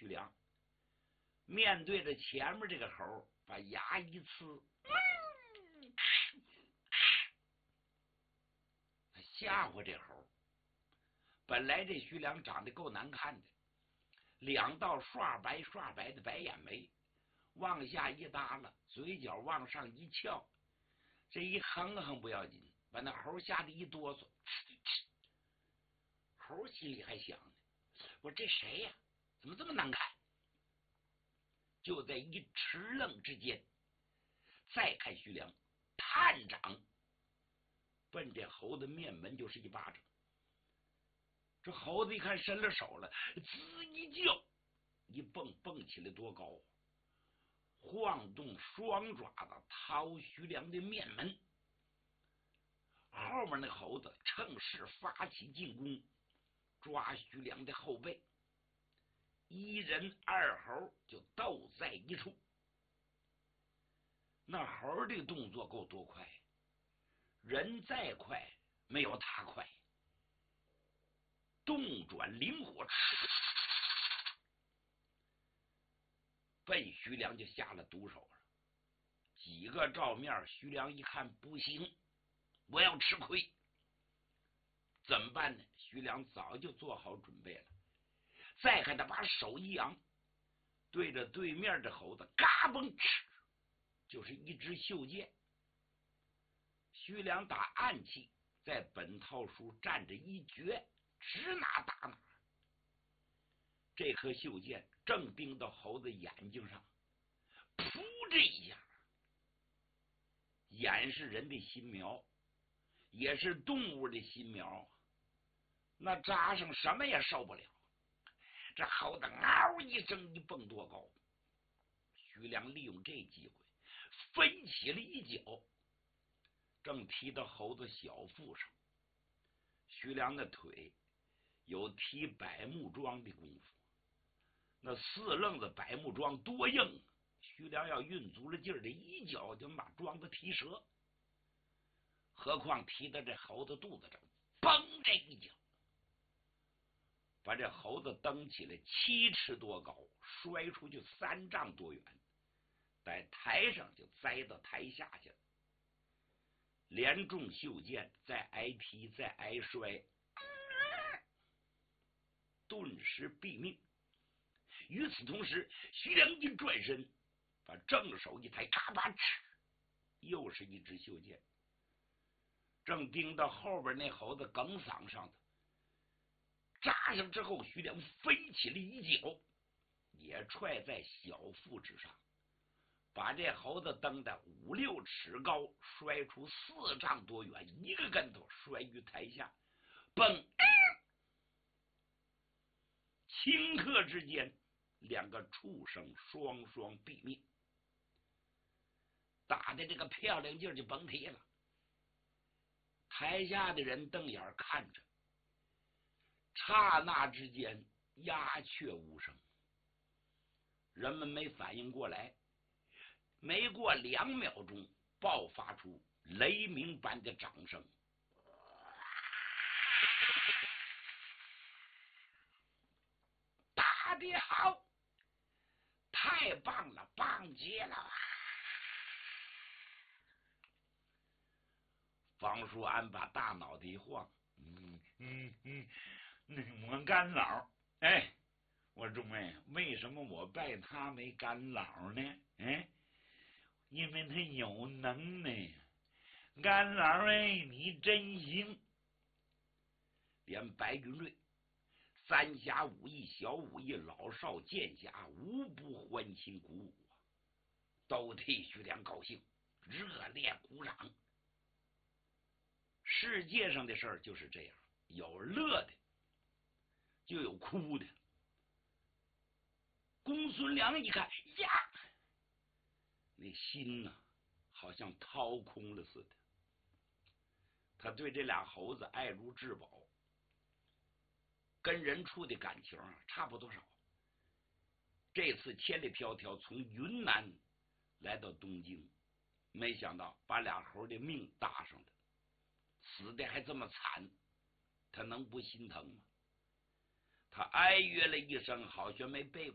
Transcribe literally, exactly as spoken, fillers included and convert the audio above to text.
徐良，面对着前面这个猴，把牙一呲，吓唬这猴。本来这徐良长得够难看的，两道刷白刷白的白眼眉，往下一耷拉，嘴角往上一翘，这一哼哼不要紧，把那猴吓得一哆嗦。猴心里还想呢，我这谁呀、啊？怎么这么难看？就在一迟愣之间，再看徐良，探掌奔这猴子面门就是一巴掌。这猴子一看伸了手了，滋一叫，一蹦蹦起来多高，晃动双爪子掏徐良的面门。后面那猴子趁势发起进攻，抓徐良的后背，一人二猴就斗在一处。那猴这个动作够多快，人再快没有他快，动转灵活，奔徐良就下了毒手了。几个照面，徐良一看不行，我要吃亏，怎么办呢？徐良早就做好准备了。再看他把手一扬，对着对面的猴子嘎嘣吃，就是一支袖箭。徐良打暗器，在本套书站着一绝，指哪打哪。这颗袖箭正钉到猴子眼睛上，噗这一下，眼是人的心苗，也是动物的心苗，那扎上什么也受不了。这猴子嗷一声一蹦多高，徐良利用这机会飞起了一脚，正踢到猴子小腹上。徐良的腿有踢百木桩的功夫，那四愣子百木桩多硬，徐良要运足了劲儿的一脚就把桩子踢折，何况踢到这猴子肚子上，嘣这一脚，把这猴子蹬起来七尺多高，摔出去三丈多远，在台上就栽到台下去了。连中袖箭，再挨踢，再挨摔，顿时毙命。与此同时，徐良一转身，把正手一抬，嘎巴吃，又是一支袖箭，正钉到后边那猴子梗嗓上的。扎上之后，徐良飞起了一脚，也踹在小腹之上，把这猴子蹬得五六尺高，摔出四丈多远，一个跟头摔于台下，蹦！顷刻之间，两个畜生双双毙命，打的这个漂亮劲儿就甭提了。台下的人瞪眼看着，刹那之间鸦雀无声，人们没反应过来，没过两秒钟，爆发出雷鸣般的掌声。打得好，太棒了，棒极了！方叔安把大脑袋一晃，嗯嗯嗯，那我干老，哎，我中哎，为什么我拜他为干老呢？哎，因为他有能耐。干老哎，你真行！连白云瑞、三侠五义、小五义、老少剑侠无不欢欣鼓舞啊，都替徐良高兴，热烈鼓掌。世界上的事儿就是这样，有乐的，就有哭的。公孙良一看呀，那心呐、啊，好像掏空了似的。他对这俩猴子爱如至宝，跟人处的感情啊差不多少。这次千里迢迢从云南来到东京，没想到把俩猴的命搭上了，死的还这么惨，他能不心疼吗？他哀约了一声，好像没背